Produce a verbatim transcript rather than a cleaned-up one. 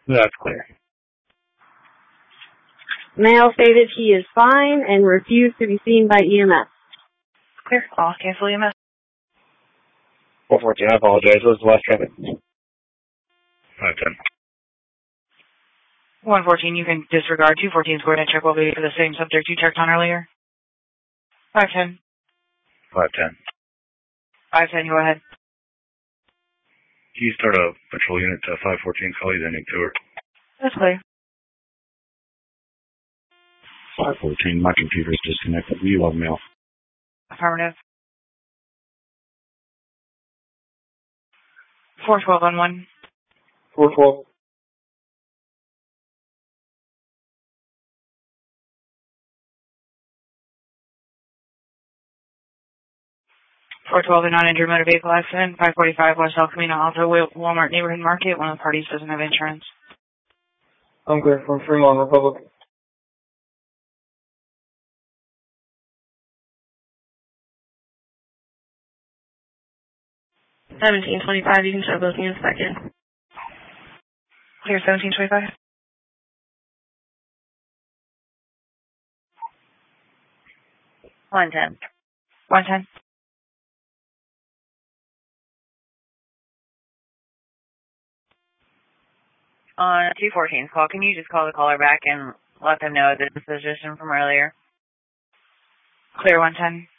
That's clear. Male stated he is fine and refused to be seen by E M S. Clear. I'll cancel E M S. four fourteen, I apologize. What was the last traffic? five ten. one fourteen, you can disregard. two fourteen is going to check will be for the same subject you checked on earlier. five ten. five ten. five ten, go ahead. Can you start a patrol unit to five fourteen, call you ending tour? That's clear. five fourteen, my computer's disconnected. Will you log me off? Affirmative. four twelve on one. four twelve. four twelve, a non-injured motor vehicle accident. five forty-five, West El Camino Alto, Walmart Neighborhood Market. One of the parties doesn't have insurance. I'm clear from Fremont, Republic. seventeen twenty-five, you can show those in a second. Clear seventeen twenty-five. one ten. one ten. On two fourteen's call, can you just call the caller back and let them know the disposition from earlier? Clear one ten.